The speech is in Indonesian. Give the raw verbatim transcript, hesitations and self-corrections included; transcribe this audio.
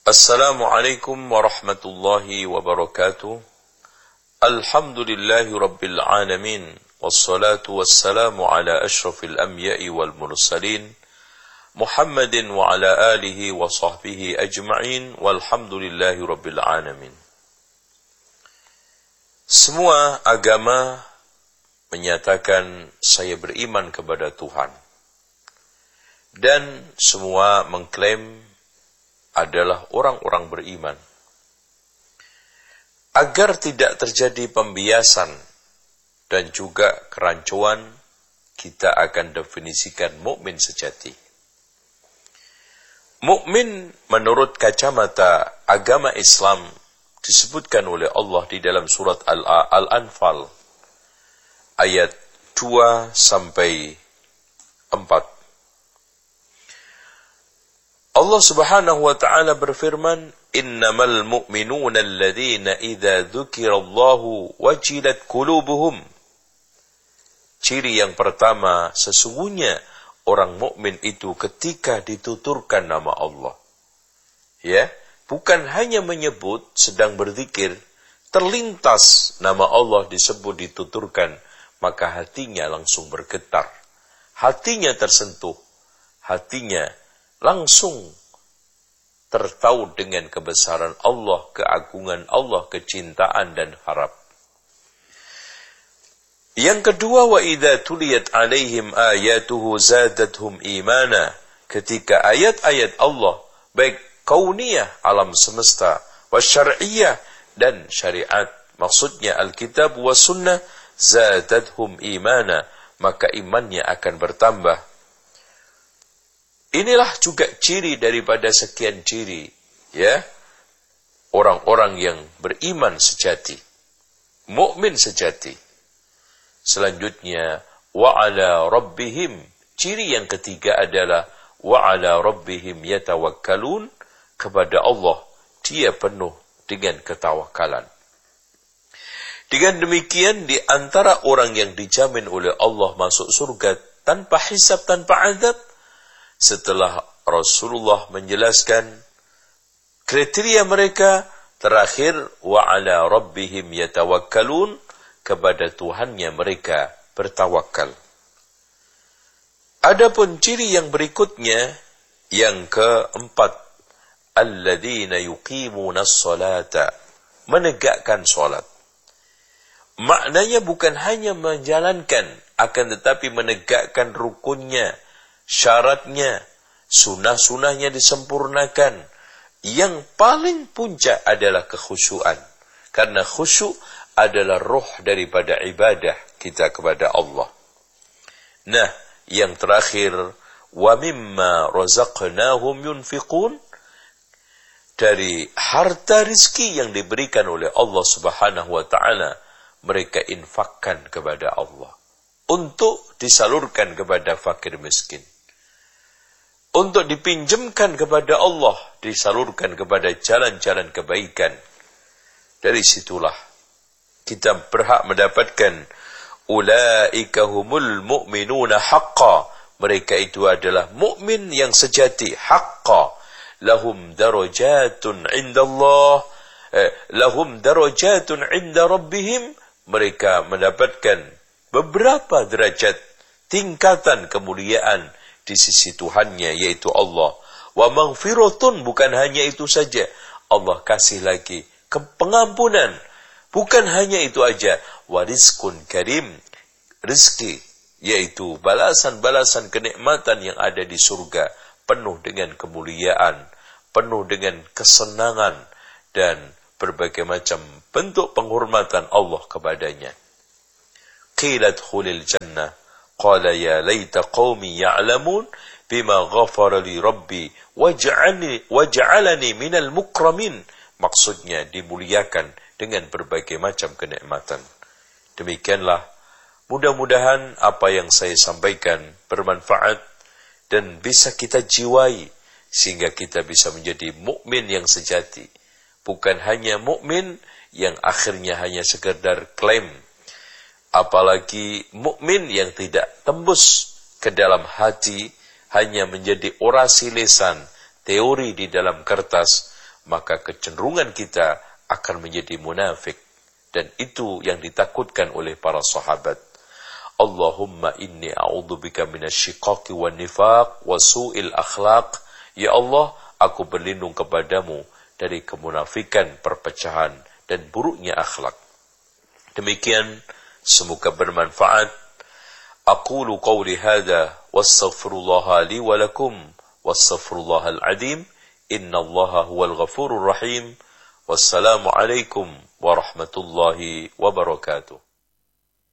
Assalamualaikum warahmatullahi wabarakatuh. Alhamdulillahi rabbil alamin. Wassalatu wassalamu ala ashrafil anbiya'i wal mursalin. Muhammadin wa ala alihi wa sahbihi ajma'in. Walhamdulillahi rabbil alamin. Semua agama menyatakan saya beriman kepada Tuhan. Dan semua mengklaim adalah orang-orang beriman. Agar tidak terjadi pembiasan dan juga kerancuan, kita akan definisikan mukmin sejati. Mukmin menurut kacamata agama Islam disebutkan oleh Allah di dalam surat Al-Anfal ayat dua sampai empat. Allah Subhanahu wa ta'ala berfirman, "Innamal mu'minuna alladhina idza dzukirallahu wajilat qulubuhum." Ciri yang pertama, sesungguhnya orang mukmin itu ketika dituturkan nama Allah. Ya, bukan hanya menyebut, sedang berzikir, terlintas nama Allah disebut, dituturkan, maka hatinya langsung bergetar. Hatinya tersentuh, hatinya langsung tertaut dengan kebesaran Allah, keagungan Allah, kecintaan dan harap. Yang kedua, wa idza tuliyat alaihim ayatuhu zadatuhum imana. Ketika ayat-ayat Allah, baik kauniyah, alam semesta, wa syar'iyyah dan syariat, maksudnya Alkitab wa sunnah, zadatuhum imana, maka imannya akan bertambah. Inilah juga ciri daripada sekian ciri, ya, orang-orang yang beriman sejati, mukmin sejati. Selanjutnya, wa ala rabbihim, ciri yang ketiga adalah wa ala rabbihim yatawakkalun, kepada Allah dia penuh dengan ketawakalan. Dengan demikian, di antara orang yang dijamin oleh Allah masuk surga tanpa hisab, tanpa azab, setelah Rasulullah menjelaskan kriteria mereka, terakhir wa ala rabbihim yatawakkalun, kepada Tuhannya mereka bertawakal. Adapun ciri yang berikutnya, yang keempat, alladzina yuqimuna sholata, menegakkan salat. Maknanya bukan hanya menjalankan, akan tetapi menegakkan rukunnya, syaratnya, sunah-sunahnya disempurnakan. Yang paling puncak adalah kekhusyuan. Karena khusyuk adalah roh daripada ibadah kita kepada Allah. Nah, yang terakhir, wa mimma razaqnahum yunfiqun, dari harta rizki yang diberikan oleh Allah Subhanahu wa ta'ala, mereka infakkan kepada Allah untuk disalurkan kepada fakir miskin. Untuk dipinjamkan kepada Allah, disalurkan kepada jalan-jalan kebaikan. Dari situlah kita berhak mendapatkan ulaika humul mu'minuna haqqa. Mereka itu adalah mukmin yang sejati, haqqa. Lahum darajatun indallah, eh, lahum darajatun inda rabbihim. Mereka mendapatkan beberapa derajat, tingkatan kemuliaan di sisi Tuhannya, yaitu Allah. Wa maghfiratun, bukan hanya itu saja, Allah kasih lagi pengampunan. Bukan hanya itu aja, wa rizqun karim, rizki, yaitu balasan-balasan kenikmatan yang ada di surga, penuh dengan kemuliaan, penuh dengan kesenangan, dan berbagai macam bentuk penghormatan Allah kepadanya. Qilat khulil jannah, qala ya laita qaumi ya'lamun bima ghafara li rabbi waj'alni waj'alani minal mukramin. Maksudnya dimuliakan dengan berbagai macam kenikmatan. Demikianlah, mudah-mudahan apa yang saya sampaikan bermanfaat dan bisa kita jiwai sehingga kita bisa menjadi mukmin yang sejati. Bukan hanya mukmin yang akhirnya hanya sekedar klaim, apalagi mukmin yang tidak tembus ke dalam hati, hanya menjadi orasi lisan, teori di dalam kertas, maka kecenderungan kita akan menjadi munafik. Dan itu yang ditakutkan oleh para sahabat. Allahumma inni a'udzubika minasyiqaqi wan nifaq wa su'il akhlaq. Ya Allah, aku berlindung kepadamu dari kemunafikan, perpecahan, dan buruknya akhlak. Demikian, semoga bermanfaat. Aqulu qawli hadha wastaghfirullaha li wa lakum wastaghfirullahal azim. Innallaha huwal ghafurur rahim. Wassalamu alaikum warahmatullahi wabarakatuh.